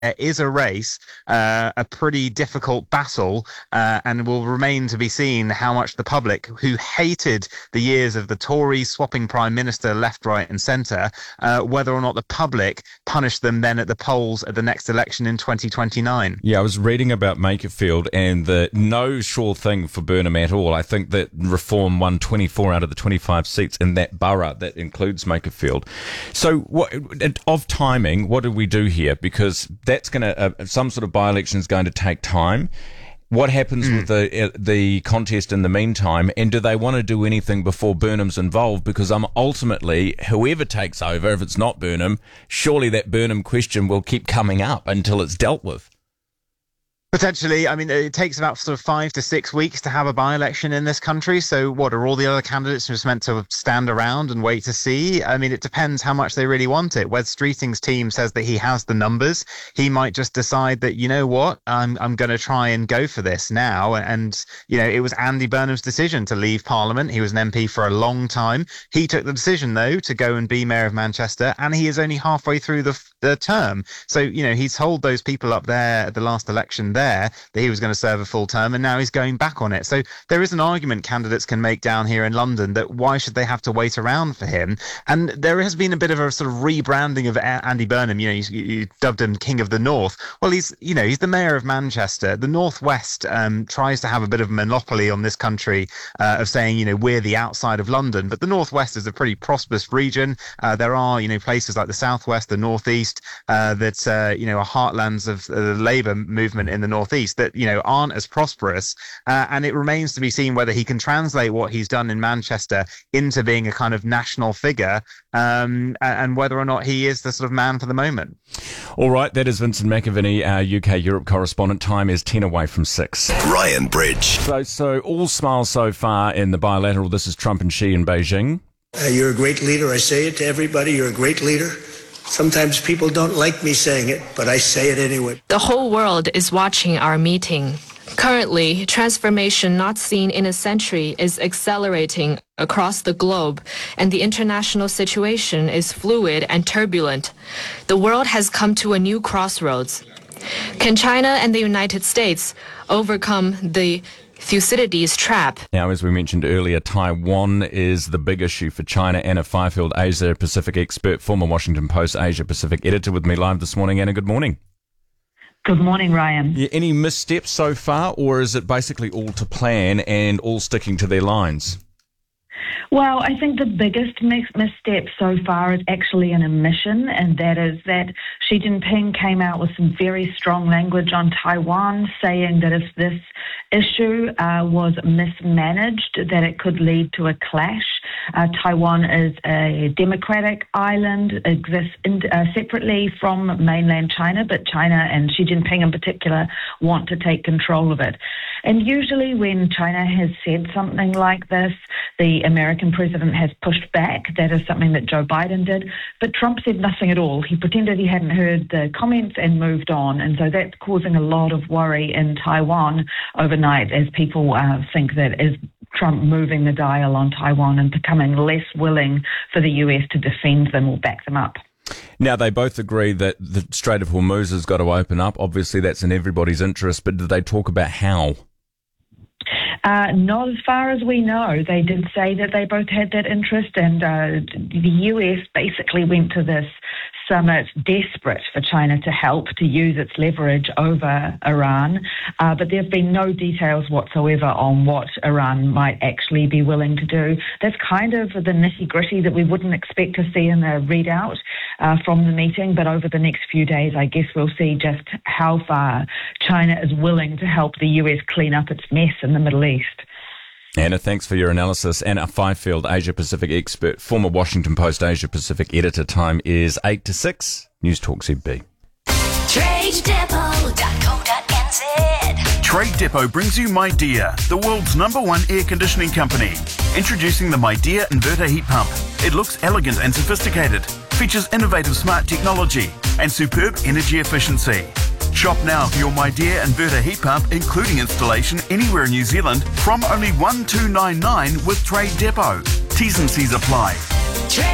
is a race, a pretty difficult battle, and will remain to be seen how much the public, who hated the years of the Tories swapping prime minister left, right and centre, whether or not the public punish them then at the polls at the next election in 2029. Yeah, I was reading about Makerfield and the no sure thing for Burnham at all. I think that Reform won 24 out of the 25 seats in that borough that includes Makerfield. So of timing, what do we do here? Because that's going to, some sort of by-election is going to take time. What happens with the contest in the meantime, and do they want to do anything before Burnham's involved? Because ultimately, whoever takes over, if it's not Burnham, surely that Burnham question will keep coming up until it's dealt with. Potentially. I mean, it takes about sort of 5 to 6 weeks to have a by-election in this country. So what, are all the other candidates just meant to stand around and wait to see? I mean, it depends how much they really want it. Wes Streeting's team says that he has the numbers. He might just decide that, you know what, I'm going to try and go for this now. And, you know, it was Andy Burnham's decision to leave Parliament. He was an MP for a long time. He took the decision, though, to go and be Mayor of Manchester, and he is only halfway through the term. So, you know, he's told those people up there at the last election there that he was going to serve a full term, and now he's going back on it. So there is an argument candidates can make down here in London that why should they have to wait around for him? And there has been a bit of a sort of rebranding of Andy Burnham. You know, you dubbed him King of the North. Well, he's the Mayor of Manchester. The Northwest tries to have a bit of a monopoly on this country of saying, you know, we're the outside of London, but the Northwest is a pretty prosperous region. There are, you know, places like the Southwest, the Northeast, that, you know, are heartlands of the Labour movement in the Northeast that, you know, aren't as prosperous. And it remains to be seen whether he can translate what he's done in Manchester into being a kind of national figure, and whether or not he is the sort of man for the moment. All right, that is Vincent McAviney, our UK Europe correspondent. Time is 10 away from 6. Ryan Bridge. So all smiles so far in the bilateral. This is Trump and Xi in Beijing. You're a great leader. I say it to everybody. You're a great leader. Sometimes people don't like me saying it, but I say it anyway. The whole world is watching our meeting. Currently, transformation not seen in a century is accelerating across the globe, and the international situation is fluid and turbulent. The world has come to a new crossroads. Can China and the United States overcome the Thucydides trap? Now, as we mentioned earlier, Taiwan is the big issue for China. Anna Fifield, Asia Pacific expert, former Washington Post Asia Pacific editor, with me live this morning. Anna, good morning. Good morning, Ryan. Yeah, any missteps so far, or is it basically all to plan and all sticking to their lines? Well, I think the biggest misstep so far is actually an omission, and that is that Xi Jinping came out with some very strong language on Taiwan, saying that if this issue was mismanaged, that it could lead to a clash. Taiwan is a democratic island, exists separately from mainland China, but China and Xi Jinping in particular want to take control of it. And usually when China has said something like this, the American president has pushed back. That is something that Joe Biden did. But Trump said nothing at all. He pretended he hadn't heard the comments and moved on. And so that's causing a lot of worry in Taiwan overnight as people think that is Trump moving the dial on Taiwan and becoming less willing for the US to defend them or back them up. Now, they both agree that the Strait of Hormuz has got to open up. Obviously, that's in everybody's interest. But did they talk about how? Not as far as we know. They did say that they both had that interest, and the US basically went to this summit desperate for China to help to use its leverage over Iran. But there have been no details whatsoever on what Iran might actually be willing to do. That's kind of the nitty-gritty that we wouldn't expect to see in a readout from the meeting. But over the next few days, I guess we'll see just how far China is willing to help the US clean up its mess in the Middle East. Anna, thanks for your analysis. Anna Fifield, Asia Pacific expert, former Washington Post Asia Pacific editor. Time is 8 to 6. News Talk ZB. TradeDepot.co.nz. Trade Depot brings you MyDear, the world's #1 air conditioning company. Introducing the MyDear inverter heat pump. It looks elegant and sophisticated, features innovative smart technology and superb energy efficiency. Shop now for your MyDear inverter heat pump, including installation anywhere in New Zealand, from only $1,299 with Trade Depot. T's and C's apply.